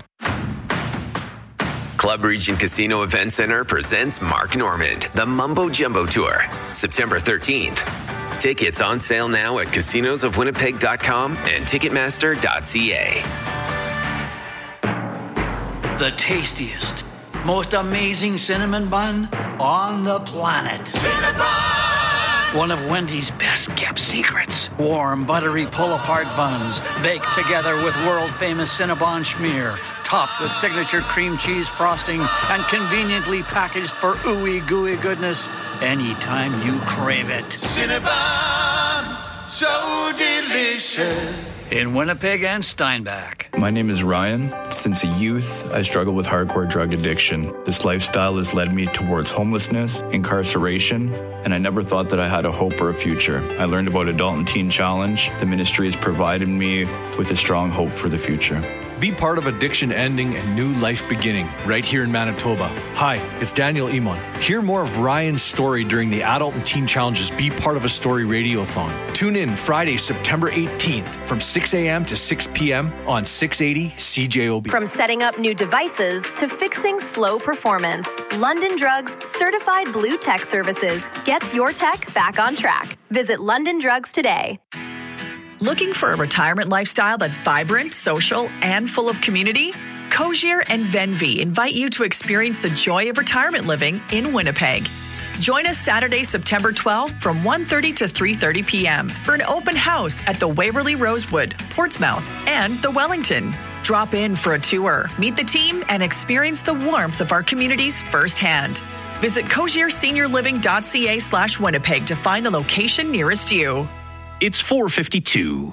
Club Region Casino Event Center presents Mark Normand, the Mumbo Jumbo Tour, September 13th. Tickets on sale now at casinosofwinnipeg.com and ticketmaster.ca. The tastiest, most amazing cinnamon bun on the planet. Cinnabon! One of Wendy's best-kept secrets. Warm, buttery pull-apart buns, baked together with world-famous Cinnabon schmear, topped with signature cream cheese frosting, and conveniently packaged for ooey gooey goodness anytime you crave it. Cinnabon, so delicious. In Winnipeg and Steinbach. My name is Ryan. Since a youth, I struggled with hardcore drug addiction. This lifestyle has led me towards homelessness, incarceration, and I never thought that I had a hope or a future. I learned about Adult and Teen Challenge. The ministry has provided me with a strong hope for the future. Be part of addiction ending and new life beginning right here in Manitoba. Hi, it's Daniel Emon. Hear more of Ryan's story during the Adult and Teen Challenge's Be Part of a Story Radiothon. Tune in Friday, September 18th from 6 a.m. to 6 p.m. on 680 CJOB. From setting up new devices to fixing slow performance, London Drugs Certified Blue Tech Services gets your tech back on track. Visit London Drugs today. Looking for a retirement lifestyle that's vibrant, social, and full of community? Cozier and Venvi invite you to experience the joy of retirement living in Winnipeg. Join us Saturday, September 12th from 1:30 to 3:30 p.m. for an open house at the Waverly Rosewood, Portsmouth, and the Wellington. Drop in for a tour, meet the team, and experience the warmth of our communities firsthand. Visit cozierseniorliving.ca/Winnipeg to find the location nearest you. It's 4:52.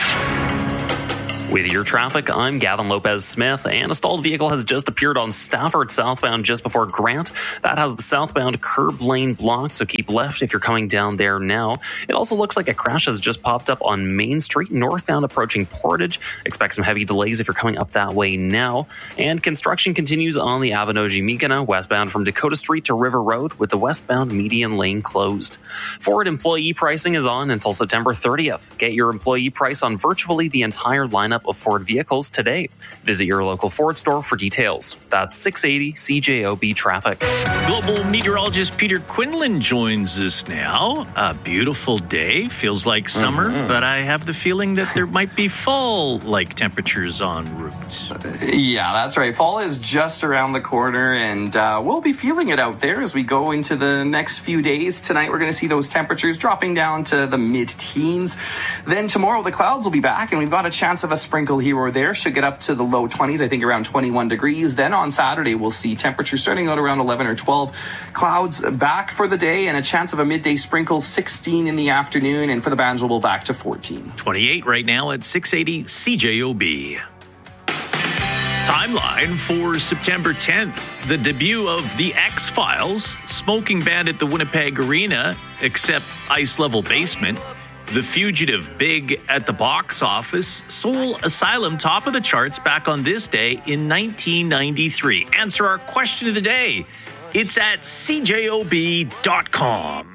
With your traffic, I'm Gavin Lopez-Smith, and a stalled vehicle has just appeared on Stafford southbound just before Grant. That has the southbound curb lane blocked, so keep left if you're coming down there now. It also looks like a crash has just popped up on Main Street, northbound approaching Portage. Expect some heavy delays if you're coming up that way now. And construction continues on the Abenoji-Mikana, westbound from Dakota Street to River Road, with the westbound median lane closed. Ford employee pricing is on until September 30th. Get your employee price on virtually the entire lineup of Ford vehicles today. Visit your local Ford store for details. That's 680 CJOB traffic. Global meteorologist Peter Quinlan joins us now. A beautiful day. Feels like summer, but I have the feeling that there might be fall-like temperatures en route. Yeah, that's right. Fall is just around the corner, and we'll be feeling it out there as we go into the next few days. Tonight, we're going to see those temperatures dropping down to the mid-teens. Then tomorrow, the clouds will be back, and we've got a chance of a sprinkle here or there. Should get up to the low 20s, I think around 21 degrees. Then on Saturday, we'll see temperatures starting out around 11 or 12. Clouds back for the day and a chance of a midday sprinkle, 16 in the afternoon. And for the Banjo, we'll back to 14. 28 right now at 680 CJOB. Timeline for September 10th. The debut of The X-Files, Smoking Band at the Winnipeg Arena, except ice level basement. The Fugitive big at the box office. Soul Asylum top of the charts back on this day in 1993. Answer our question of the day. It's at cjob.com.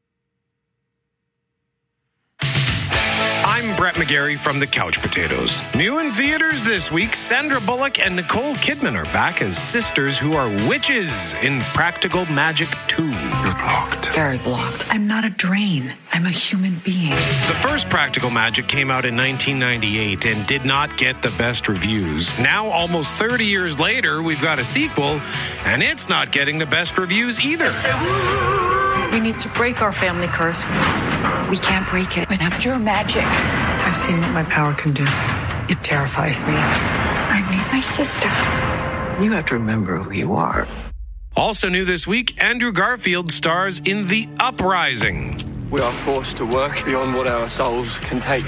I'm Brett McGarry from The Couch Potatoes. New in theaters this week, Sandra Bullock and Nicole Kidman are back as sisters who are witches in Practical Magic 2. You're blocked. Very blocked. I'm not a drain. I'm a human being. The first Practical Magic came out in 1998 and did not get the best reviews. Now, almost 30 years later, we've got a sequel, and it's not getting the best reviews either. We need to break our family curse. We can't break it without your magic. I've seen what my power can do. It terrifies me. I need my sister. You have to remember who you are. Also new this week, Andrew Garfield stars in The Uprising. We are forced to work beyond what our souls can take.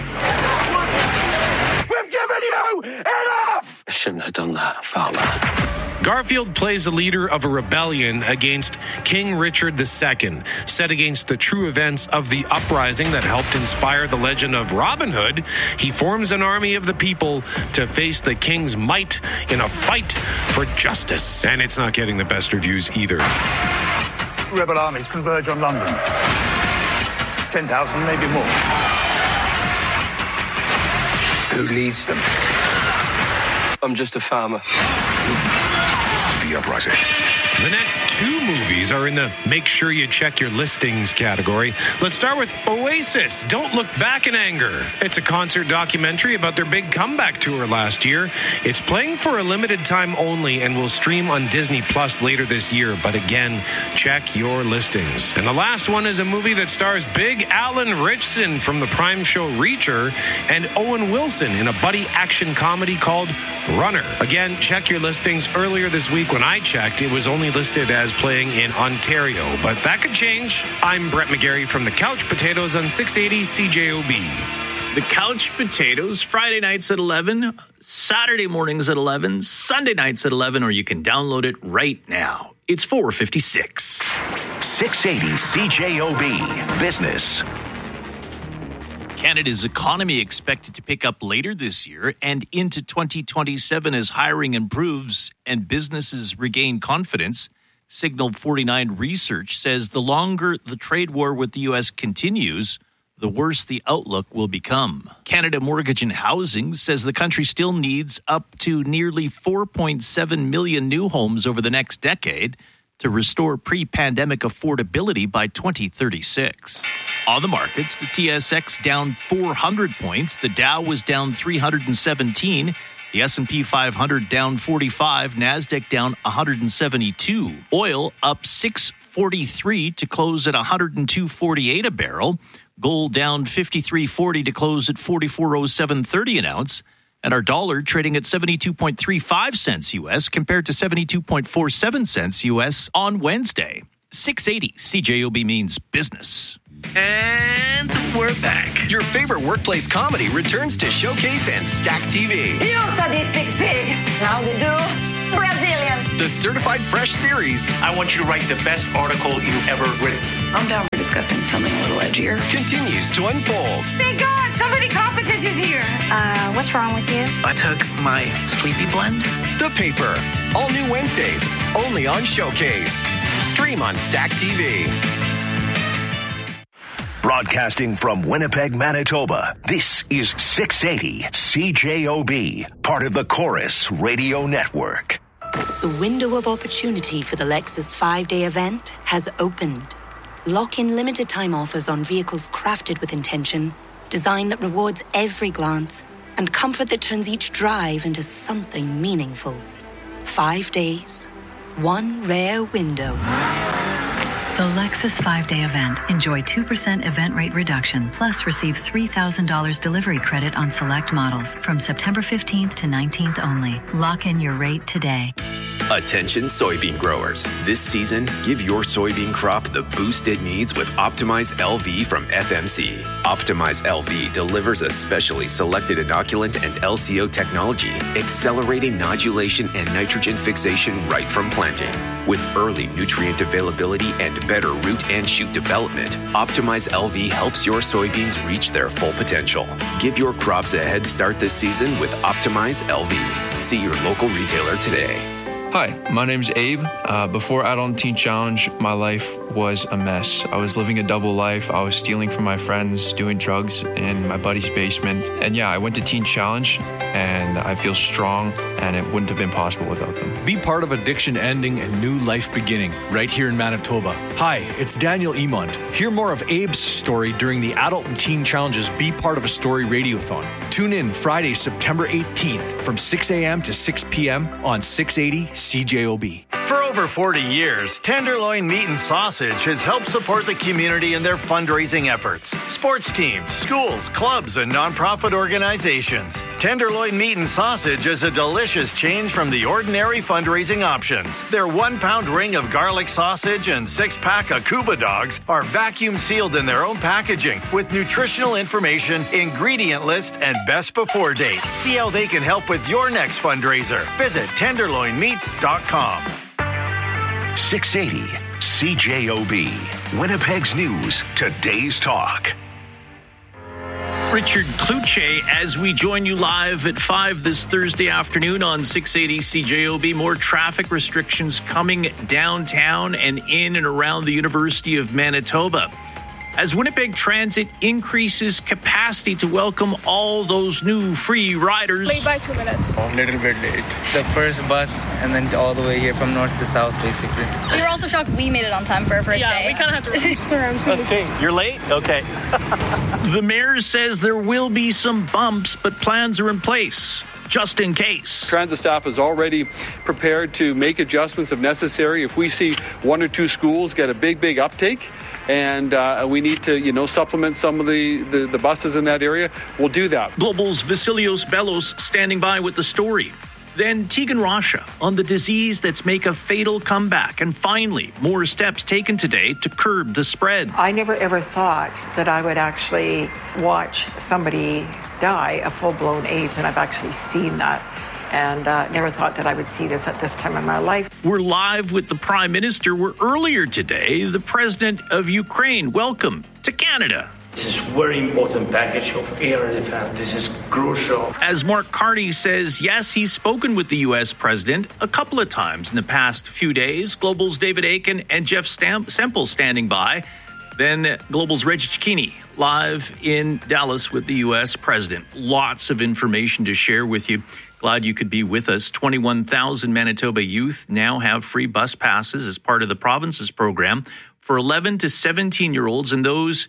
We've given you enough! I shouldn't have done that, Fowler. Garfield plays the leader of a rebellion against King Richard II, set against the true events of the uprising that helped inspire the legend of Robin Hood. He forms an army of the people to face the king's might in a fight for justice. And it's not getting the best reviews either. Rebel armies converge on London. 10,000, maybe more. Who leads them? I'm just a farmer. The Uprising. The next two movies are in the make sure you check your listings category. Let's start with Oasis, Don't Look Back in Anger. It's a concert documentary about their big comeback tour last year. It's playing for a limited time only and will stream on Disney Plus later this year. But again, check your listings. And the last one is a movie that stars Big Alan Ritchson from the Prime show Reacher and Owen Wilson in a buddy action comedy called Runner. Again, check your listings. Earlier this week when I checked, it was only listed as playing in Ontario, but that could change. I'm Brett McGarry from The Couch Potatoes on 680 CJOB. The Couch Potatoes, Friday nights at 11, Saturday mornings at 11, Sunday nights at 11, or you can download it right now. It's 4:56. 680 CJOB Business. Canada's economy expected to pick up later this year and into 2027 as hiring improves and businesses regain confidence. Signal 49 Research says the longer the trade war with the U.S. continues, the worse the outlook will become. Canada Mortgage and Housing says the country still needs up to nearly 4.7 million new homes over the next decade to restore pre-pandemic affordability by 2036. On the markets, the TSX down 400 points, the Dow was down 317, the S&P 500 down 45, Nasdaq down 172. Oil up 643 to close at 102.48 a barrel. Gold down 53.40 to close at 44.0730 an ounce. And our dollar trading at 72.35 cents U.S. compared to 72.47 cents U.S. on Wednesday. 680 CJOB means business. And we're back. Your favorite workplace comedy returns to Showcase and Stack TV. You sadistic pig. How to do? Brazilian. The Certified Fresh series. I want you to write the best article you've ever written. I'm down for discussing something a little edgier. Continues to unfold. Thank God, somebody competent is here. What's wrong with you? I took my sleepy blend. The Paper. All new Wednesdays, only on Showcase. Stream on Stack TV. Broadcasting from Winnipeg, Manitoba, this is 680 CJOB, part of the Chorus Radio Network. The window of opportunity for the Lexus 5-day event has opened. Lock in limited time offers on vehicles crafted with intention, design that rewards every glance, and comfort that turns each drive into something meaningful. 5 days, one rare window. The Lexus 5-day event. Enjoy 2% event rate reduction, plus receive $3,000 delivery credit on select models from September 15th to 19th only. Lock in your rate today. Attention soybean growers. This season, give your soybean crop the boost it needs with Optimize LV from FMC. Optimize LV delivers a specially selected inoculant and LCO technology, accelerating nodulation and nitrogen fixation right from planting. With early nutrient availability and better root and shoot development, Optimize LV helps your soybeans reach their full potential. Give your crops a head start this season with Optimize LV. See your local retailer today. Hi, my name's Abe. Before Adult Teen Challenge, my life was a mess. I was living a double life. I was stealing from my friends, doing drugs in my buddy's basement. And yeah, I went to Teen Challenge, and I feel strong, and it wouldn't have been possible without them. Be part of addiction ending and new life beginning right here in Manitoba. Hi, it's Daniel Emond. Hear more of Abe's story during the Adult and Teen Challenge's Be Part of a Story Radiothon. Tune in Friday, September 18th from 6 a.m. to 6 p.m. on 680 CJOB. For over 40 years, Tenderloin Meat and Sausage has helped support the community in their fundraising efforts. Sports teams, schools, clubs, and nonprofit organizations. Tenderloin Meat and Sausage is a delicious change from the ordinary fundraising options. Their 1-pound ring of garlic sausage and 6-pack of Cuba dogs are vacuum sealed in their own packaging with nutritional information, ingredient list, and best before date. See how they can help with your next fundraiser. Visit tenderloinmeats.com. 680 CJOB, Winnipeg's News, Today's Talk. Richard Cloutier, as we join you live at 5 this Thursday afternoon on 680 CJOB. More traffic restrictions coming downtown and in and around the University of Manitoba, as Winnipeg Transit increases capacity to welcome all those new free riders. Late by 2 minutes. A little bit late. The first bus and then all the way here from north to south, basically. We were also shocked we made it on time for our first day. Yeah, we kind of had to. Sorry, I'm so Okay, you're late? Okay. The mayor says there will be some bumps, but plans are in place just in case. Transit staff is already prepared to make adjustments if necessary. If we see 1 or 2 schools get a big uptake, and we need to, supplement some of the buses in that area, we'll do that. Global's Vasilios Bellos standing by with the story. Then Tegan Rasha on the disease that's make a fatal comeback. And finally, more steps taken today to curb the spread. I never ever thought that I would actually watch somebody die of full-blown AIDS, and I've actually seen that. and never thought that I would see this at this time in my life. We're live with the Prime Minister, where earlier today, the President of Ukraine. Welcome to Canada. This is a very important package of air defense. This is crucial. As Mark Carney says, yes, he's spoken with the U.S. President a couple of times in the past few days. Global's David Aiken and Jeff Semple standing by. Then Global's Reg Cicchini live in Dallas with the U.S. President. Lots of information to share with you. Glad you could be with us. 21,000 Manitoba youth now have free bus passes as part of the province's program for 11 to 17-year-olds and those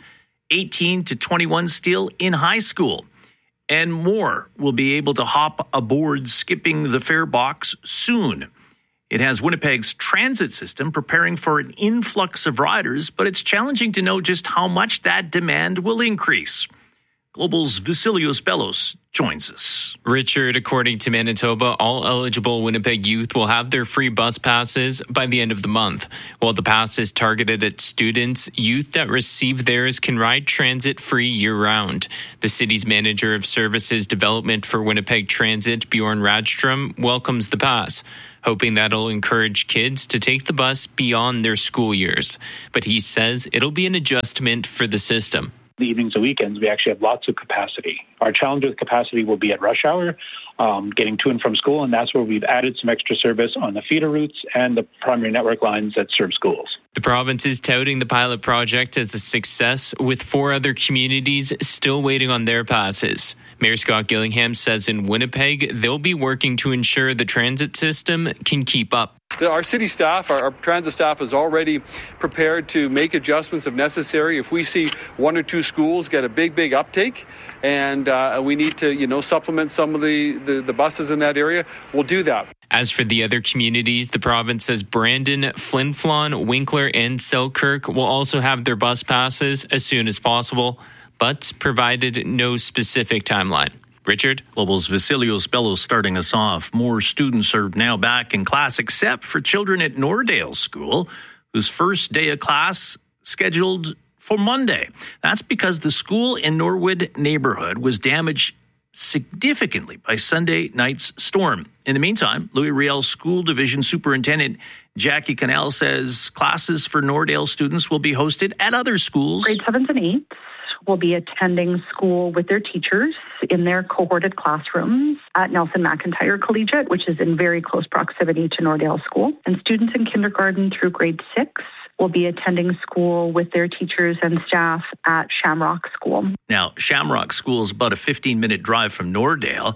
18 to 21 still in high school. And more will be able to hop aboard skipping the fare box soon. It has Winnipeg's transit system preparing for an influx of riders, but it's challenging to know just how much that demand will increase. Global's Vasilios Bellos joins us. Richard, according to Manitoba, all eligible Winnipeg youth will have their free bus passes by the end of the month. While the pass is targeted at students, youth that receive theirs can ride transit free year-round. The city's manager of services development for Winnipeg Transit, Bjorn Radstrom, welcomes the pass, hoping that'll encourage kids to take the bus beyond their school years. But he says it'll be an adjustment for the system. The evenings and weekends, we actually have lots of capacity. Our challenge with capacity will be at rush hour, getting to and from school, and that's where we've added some extra service on the feeder routes and the primary network lines that serve schools. The province is touting the pilot project as a success, with 4 other communities still waiting on their passes. Mayor Scott Gillingham says in Winnipeg, they'll be working to ensure the transit system can keep up. Our city staff, our transit staff is already prepared to make adjustments if necessary. If we see 1 or 2 schools get a big uptake and we need to, supplement some of the buses in that area, we'll do that. As for the other communities, the province says Brandon, Flin Flon, Winkler, and Selkirk will also have their bus passes as soon as possible, but provided no specific timeline. Richard? Global's Vasilios Bellos starting us off. More students are now back in class, except for children at Nordale School, whose first day of class scheduled for Monday. That's because the school in Norwood neighborhood was damaged significantly by Sunday night's storm. In the meantime, Louis Riel School Division Superintendent Jackie Cannell says classes for Nordale students will be hosted at other schools. Grade 7s and 8s will be attending school with their teachers in their cohorted classrooms at Nelson McIntyre Collegiate, which is in very close proximity to Nordale School. And students in kindergarten through grade 6 will be attending school with their teachers and staff at Shamrock School. Now, Shamrock School is about a 15-minute drive from Nordale.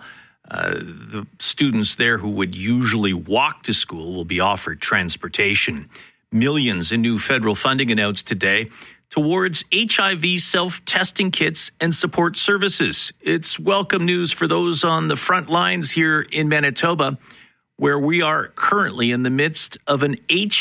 The students there who would usually walk to school will be offered transportation. Millions in new federal funding announced today towards HIV self-testing kits and support services. It's welcome news for those on the front lines here in Manitoba, where we are currently in the midst of an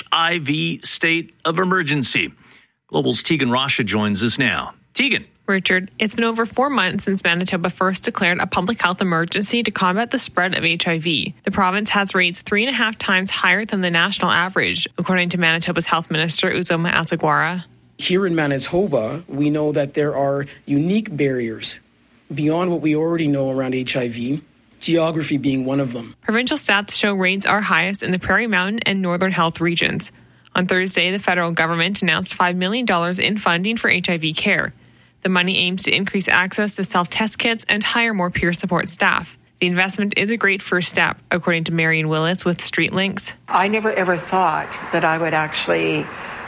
HIV state of emergency. Global's Tegan Rasha joins us now. Tegan. Richard, it's been over 4 months since Manitoba first declared a public health emergency to combat the spread of HIV. The province has rates 3.5 times higher than the national average, according to Manitoba's Health Minister Uzoma Atagwara. Here in Manitoba, we know that there are unique barriers beyond what we already know around HIV, geography being one of them. Provincial stats show rates are highest in the Prairie Mountain and Northern Health regions. On Thursday, the federal government announced $5 million in funding for HIV care. The money aims to increase access to self-test kits and hire more peer support staff. The investment is a great first step, according to Marion Willits with StreetLinks. I never ever thought that I would actually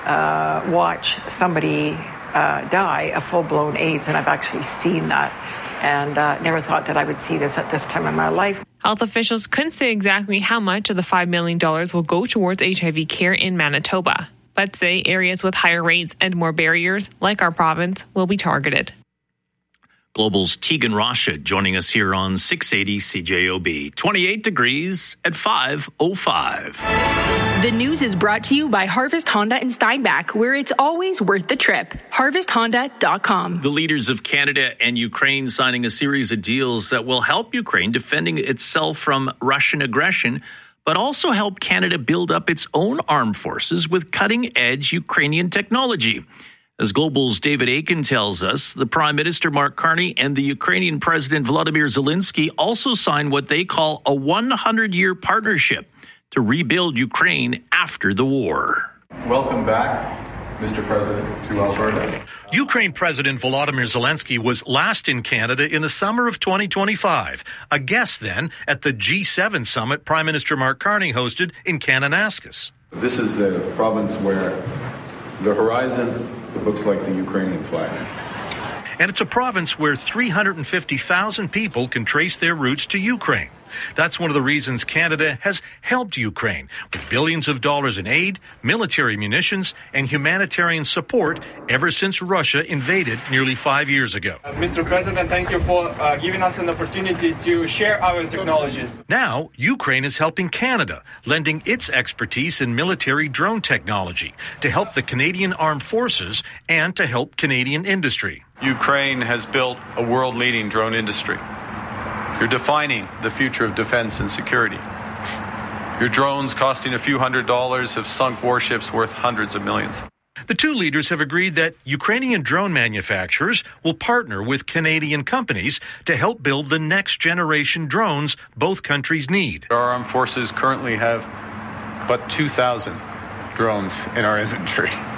watch somebody die of full-blown AIDS, and I've actually seen that, and never thought that I would see this at this time in my life. Health officials couldn't say exactly how much of the $5 million will go towards HIV care in Manitoba, but say areas with higher rates and more barriers, like our province, will be targeted. Global's Tegan Rasha joining us here on 680 CJOB. 28 degrees at 5:05. The news is brought to you by Harvest Honda in Steinbach, where it's always worth the trip. HarvestHonda.com. The leaders of Canada and Ukraine signing a series of deals that will help Ukraine defending itself from Russian aggression, but also help Canada build up its own armed forces with cutting-edge Ukrainian technology. As Global's David Aiken tells us, the Prime Minister Mark Carney and the Ukrainian President Volodymyr Zelensky also signed what they call a 100-year partnership to rebuild Ukraine after the war. Welcome back, Mr. President, to Alberta. Ukraine President Volodymyr Zelensky was last in Canada in the summer of 2025, a guest then at the G7 summit Prime Minister Mark Carney hosted in Kananaskis. This is a province where the horizon looks like the Ukrainian flag. And it's a province where 350,000 people can trace their roots to Ukraine. That's one of the reasons Canada has helped Ukraine with billions of dollars in aid, military munitions, and humanitarian support ever since Russia invaded nearly 5 years ago. Mr. President, thank you for giving us an opportunity to share our technologies. Now, Ukraine is helping Canada, lending its expertise in military drone technology to help the Canadian Armed Forces and to help Canadian industry. Ukraine has built a world-leading drone industry. You're defining the future of defense and security. Your drones costing a few $100s have sunk warships worth hundreds of millions. The two leaders have agreed that Ukrainian drone manufacturers will partner with Canadian companies to help build the next generation drones both countries need. Our armed forces currently have but 2,000 drones in our inventory.